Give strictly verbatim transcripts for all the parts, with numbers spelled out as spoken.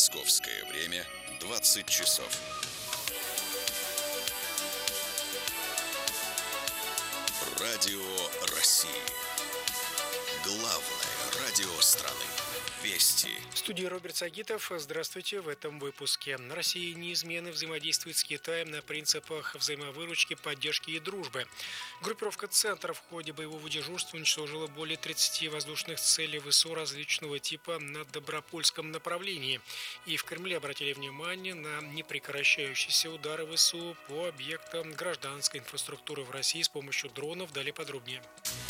Московское время двадцать часов. Радио России. Главное радио страны. Вести. В студии Роберт Сагитов. Здравствуйте. В этом выпуске. Россия неизменно взаимодействует с Китаем на принципах взаимовыручки, поддержки и дружбы. Группировка «Центр» в ходе боевого дежурства уничтожила более тридцати воздушных целей ВСУ различного типа на Добропольском направлении. И в Кремле обратили внимание на непрекращающиеся удары ВСУ по объектам гражданской инфраструктуры в России с помощью дронов. Далее подробнее.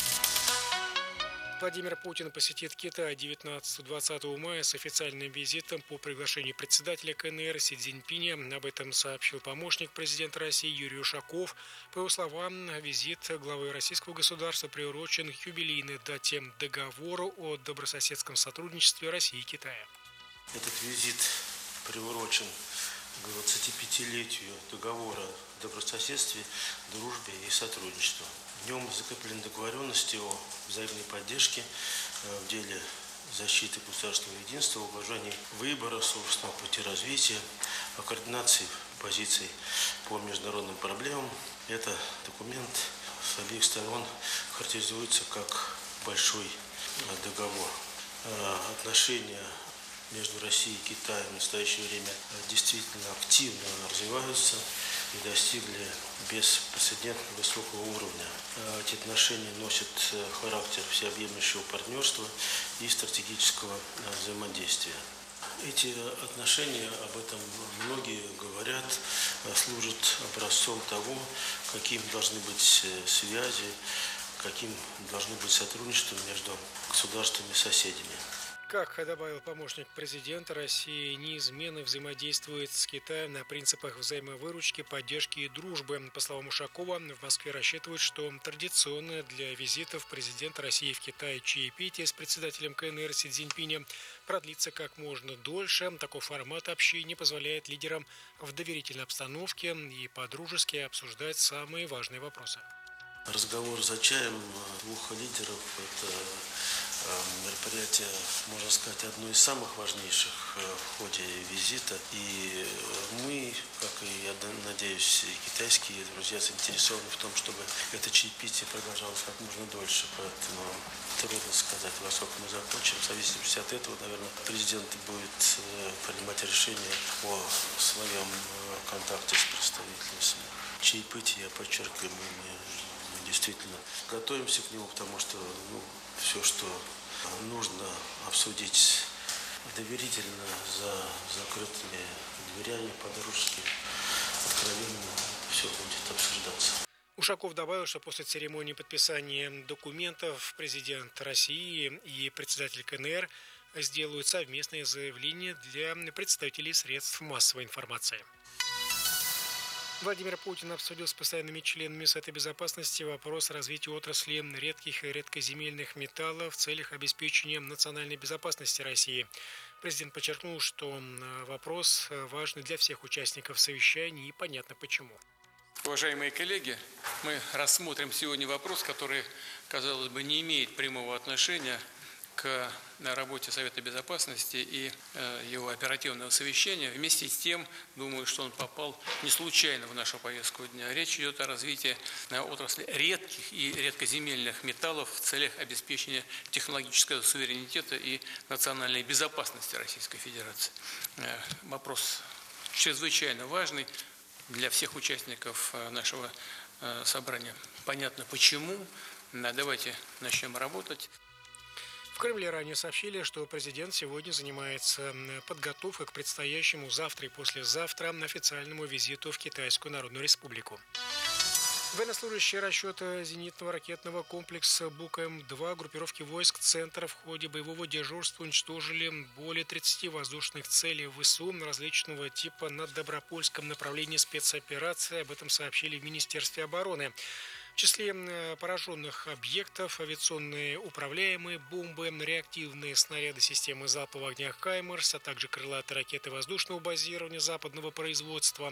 Владимир Путин посетит Китай девятнадцатого-двадцатого мая с официальным визитом по приглашению председателя КНР Си Цзиньпиня. Об этом сообщил помощник президента России Юрий Ушаков. По его словам, визит главы российского государства приурочен к юбилейной дате договора о добрососедском сотрудничестве России и Китая. Этот визит приурочен к двадцатипятилетию договора о добрососедстве, дружбе и сотрудничестве. В нем закреплены договоренности о взаимной поддержке в деле защиты государственного единства, уважения выбора собственного пути развития, о координации позиций по международным проблемам. Это документ с обеих сторон характеризуется как большой договор. Отношения между Россией и Китаем в настоящее время действительно активно развиваются и достигли беспрецедентно высокого уровня. Эти отношения носят характер всеобъемлющего партнерства и стратегического взаимодействия. Эти отношения, об этом многие говорят, служат образцом того, каким должны быть связи, каким должно быть сотрудничество между государствами-соседями. Как добавил помощник президента, Россия неизменно взаимодействует с Китаем на принципах взаимовыручки, поддержки и дружбы. По словам Ушакова, в Москве рассчитывают, что традиционное для визитов президента России в Китай чаепитие с председателем КНР Си Цзиньпинем продлится как можно дольше. Такой формат общения позволяет лидерам в доверительной обстановке и по-дружески обсуждать самые важные вопросы. Разговор за чаем двух лидеров – это мероприятие, можно сказать, одно из самых важнейших в ходе визита. И мы, как и, я надеюсь, и китайские друзья заинтересованы в том, чтобы это чаепитие продолжалось как можно дольше. Поэтому трудно сказать, во сколько мы закончим. В зависимости от этого, наверное, президент будет принимать решение о своем контакте с представителями. Чаепитие, я подчеркиваю, мы действительно готовимся к нему, потому что ну, все, что нужно обсудить доверительно, за закрытыми дверями, по-дружески, откровенно, все будет обсуждаться. Ушаков добавил, что после церемонии подписания документов президент России и председатель КНР сделают совместные заявления для представителей средств массовой информации. Владимир Путин обсудил с постоянными членами Совета Безопасности вопрос развития отрасли редких и редкоземельных металлов в целях обеспечения национальной безопасности России. Президент подчеркнул, что вопрос важный для всех участников совещания и понятно почему. Уважаемые коллеги, мы рассмотрим сегодня вопрос, который, казалось бы, не имеет прямого отношения к работе Совета Безопасности и его оперативного совещания. Вместе с тем, думаю, что он попал не случайно в нашу повестку дня. Речь идет о развитии отрасли редких и редкоземельных металлов в целях обеспечения технологического суверенитета и национальной безопасности Российской Федерации. Вопрос чрезвычайно важный для всех участников нашего собрания. Понятно почему. Давайте начнем работать. В Кремле ранее сообщили, что президент сегодня занимается подготовкой к предстоящему завтра и послезавтра официальному визиту в Китайскую Народную Республику. Военнослужащие расчета зенитного ракетного комплекса Бук-М два группировки войск «Центр» в ходе боевого дежурства уничтожили более тридцати воздушных целей ВСУ различного типа на Добропольском направлении спецоперации. Об этом сообщили в Министерстве обороны. В числе пораженных объектов авиационные управляемые бомбы, реактивные снаряды системы залпового огня «Хаймерс», а также крылатые ракеты воздушного базирования западного производства,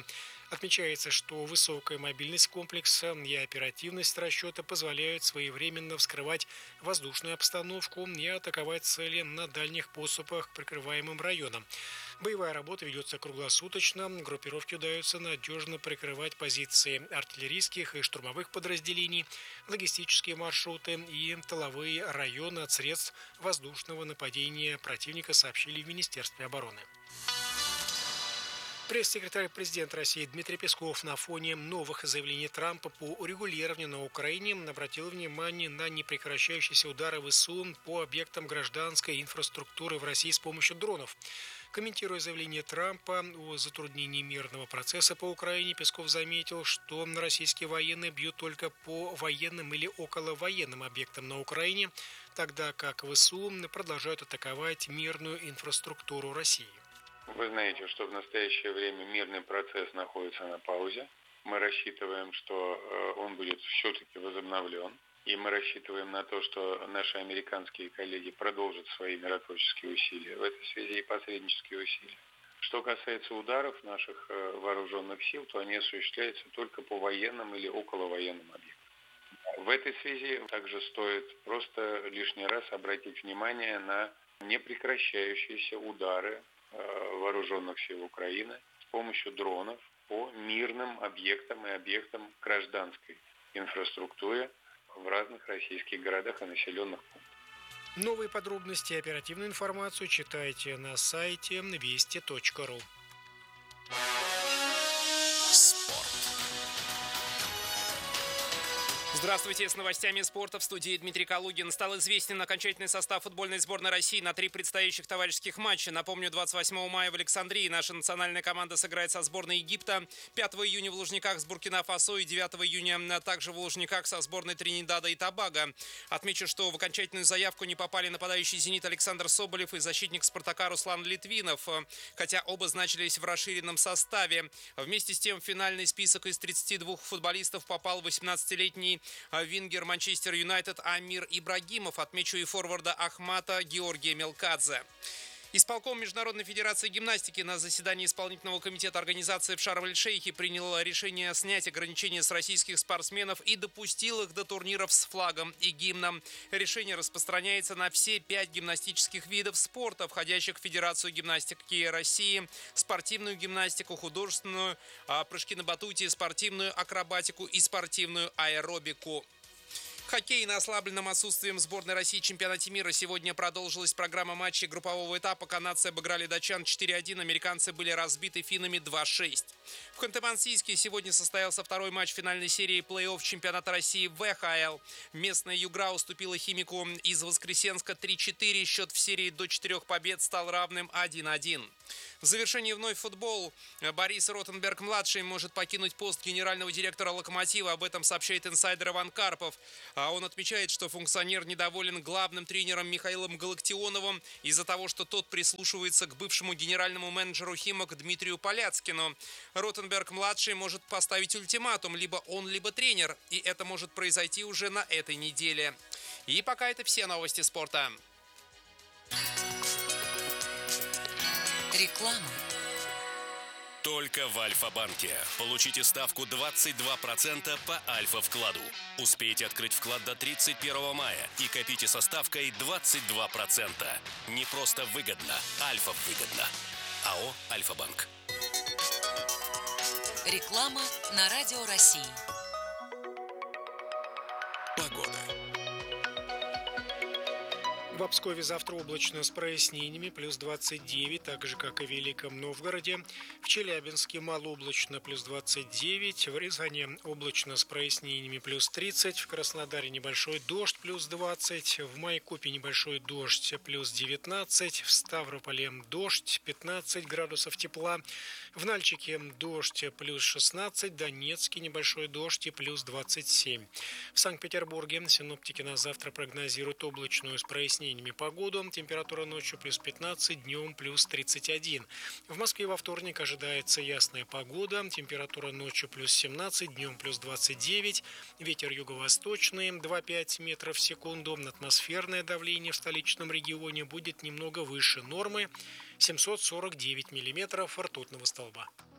Отмечается, что высокая мобильность комплекса и оперативность расчета позволяют своевременно вскрывать воздушную обстановку и атаковать цели на дальних подступах к прикрываемым районам. Боевая работа ведется круглосуточно, группировки удается надежно прикрывать позиции артиллерийских и штурмовых подразделений, логистические маршруты и тыловые районы от средств воздушного нападения противника, сообщили в Министерстве обороны. Пресс-секретарь президента России Дмитрий Песков на фоне новых заявлений Трампа по урегулированию на Украине обратил внимание на непрекращающиеся удары ВСУ по объектам гражданской инфраструктуры в России с помощью дронов. Комментируя заявление Трампа о затруднении мирного процесса по Украине, Песков заметил, что российские военные бьют только по военным или околовоенным объектам на Украине, тогда как ВСУ продолжают атаковать мирную инфраструктуру России. Вы знаете, что в настоящее время мирный процесс находится на паузе. Мы рассчитываем, что он будет все-таки возобновлен. И мы рассчитываем на то, что наши американские коллеги продолжат свои миротворческие усилия, в этой связи и посреднические усилия. Что касается ударов наших вооруженных сил, то они осуществляются только по военным или околовоенным объектам. В этой связи также стоит просто лишний раз обратить внимание на непрекращающиеся удары вооруженных сил Украины с помощью дронов по мирным объектам и объектам гражданской инфраструктуры в разных российских городах и населенных пунктах. Новые подробности и оперативную информацию читайте на сайте вести точка ру. Здравствуйте, с новостями спорта в студии Дмитрий Калугин. Стал известен окончательный состав футбольной сборной России на три предстоящих товарищеских матча. Напомню, двадцать восьмого мая в Александрии наша национальная команда сыграет со сборной Египта, пятого июня в Лужниках с Буркина-Фасо и девятого июня также в Лужниках со сборной Тринидада и Тобаго. Отмечу, что в окончательную заявку не попали нападающий «Зенит» Александр Соболев и защитник «Спартака» Руслан Литвинов, хотя оба значились в расширенном составе. Вместе с тем в финальный список из тридцати двух футболистов попал восемнадцатилетний вингер Манчестер Юнайтед Амир Ибрагимов. Отмечу и форварда Ахмата Георгия Мелкадзе. Исполком Международной федерации гимнастики на заседании исполнительного комитета организации в Шарм-эль-Шейхе принял решение снять ограничения с российских спортсменов и допустил их до турниров с флагом и гимном. Решение распространяется на все пять гимнастических видов спорта, входящих в Федерацию гимнастики России: спортивную гимнастику, художественную, прыжки на батуте, спортивную акробатику и спортивную аэробику. Хоккей на ослабленном отсутствием сборной России в чемпионате мира. Сегодня продолжилась программа матчей группового этапа. Канадцы обыграли датчан четыре один, американцы были разбиты финнами два шесть. В Ханты-Мансийске сегодня состоялся второй матч финальной серии плей-офф чемпионата России в ВХЛ. Местная «Югра» уступила «Химику» из Воскресенска три четыре. Счет в серии до четырех побед стал равным один один. В завершении вновь футбол. Борис Ротенберг-младший может покинуть пост генерального директора «Локомотива». Об этом сообщает инсайдер Иван Карпов. А он отмечает, что функционер недоволен главным тренером Михаилом Галактионовым из-за того, что тот прислушивается к бывшему генеральному менеджеру «Химок» Дмитрию Поляцкину. Ротенберг-младший может поставить ультиматум: либо он, либо тренер. И это может произойти уже на этой неделе. И пока это все новости спорта. Реклама. Только в Альфа-банке. Получите ставку двадцать два процента по Альфа-вкладу. Успейте открыть вклад до тридцать первого мая и копите со ставкой двадцать два процента. Не просто выгодно, Альфа-выгодно. АО «Альфа-банк». Реклама на Радио России. Погода. В Пскове завтра облачно с прояснениями, плюс двадцать девять, так же, как и в Великом Новгороде. В Челябинске малооблачно, плюс двадцать девять. В Рязани облачно с прояснениями, плюс тридцать. В Краснодаре небольшой дождь, плюс двадцать. В Майкопе небольшой дождь, плюс девятнадцать. В Ставрополе дождь, пятнадцать градусов тепла. В Нальчике дождь, плюс шестнадцать. В Донецке небольшой дождь и плюс двадцать семь. В Санкт-Петербурге синоптики на завтра прогнозируют облачную с прояснениями погоду. Температура ночью плюс пятнадцать, днем плюс тридцать один. В Москве во вторник ожидается ясная погода. Температура ночью плюс семнадцать, днем плюс двадцать девять. Ветер юго-восточный два пять метров в секунду. Атмосферное давление в столичном регионе будет немного выше нормы — семьсот сорок девять миллиметров ртутного столба.